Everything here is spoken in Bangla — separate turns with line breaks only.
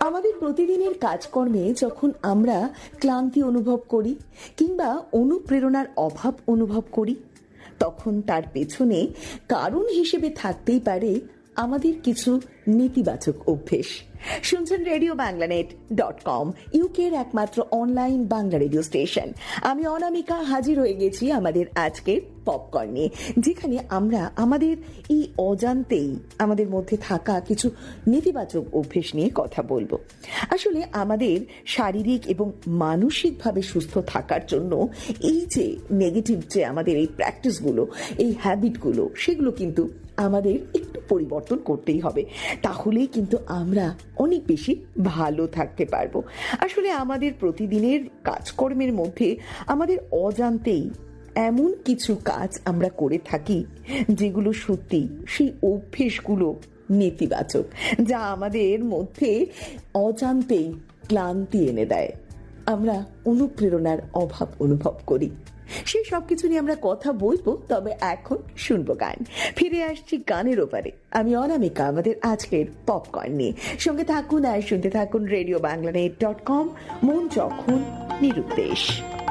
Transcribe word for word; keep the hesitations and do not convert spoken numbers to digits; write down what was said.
আমাদের প্রতিদিনের কাজকর্মে যখন আমরা ক্লান্তি অনুভব করি কিংবা অনুপ্রেরণার অভাব অনুভব করি, তখন তার পেছনে কারণ হিসেবে থাকতেই পারে আমাদের কিছু নেতিবাচক অভ্যেস। শুনছেন রেডিও বাংলানেট ডট কম, ইউকের একমাত্র অনলাইন বাংলা রেডিও স্টেশন। আমি অনামিকা হাজির হয়ে গেছি আমাদের আজকের পপকর্ন নিয়ে, যেখানে আমরা আমাদের এই অজান্তেই আমাদের মধ্যে থাকা কিছু নেতিবাচক অভ্যেস নিয়ে কথা বলবো। আসলে আমাদের শারীরিক এবং মানসিকভাবে সুস্থ থাকার জন্য এই যে নেগেটিভ যে আমাদের এই প্র্যাকটিসগুলো, এই হ্যাবিটগুলো, সেগুলো কিন্তু আমাদের একটু পরিবর্তন করতেই হবে। তাহলেই কিন্তু আমরা অনেক বেশি ভালো থাকতে পারবো। আসলে আমাদের প্রতিদিনের কাজকর্মের মধ্যে আমাদের অজান্তেই এমন কিছু কাজ আমরা করে থাকি যেগুলো সত্যি সেই অভ্যেসগুলো নেতিবাচক, যা আমাদের মধ্যে অজান্তেই ক্লান্তি এনে দেয়। আমরা অনুপ্রেরণার অভাব অনুভব করি। সেই সব কিছু নিয়ে আমরা কথা বলবো, তবে এখন শুনবো গান। ফিরে আসছি গানের ওপারে, আমি অনামিকা আমাদের আজকের পপকর্ন নিয়ে। সঙ্গে থাকুন আর শুনতে থাকুন রেডিও বাংলানেট ডট কম, মন যখন নিরুদ্দেশ।